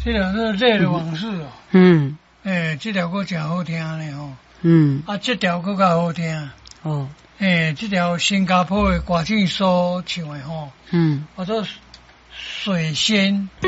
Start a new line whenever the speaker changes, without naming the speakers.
这条是热的往事哦。这条歌真好听呢吼。这条歌较好听。哦。这条新加坡的歌手所唱的吼。叫做《水仙》。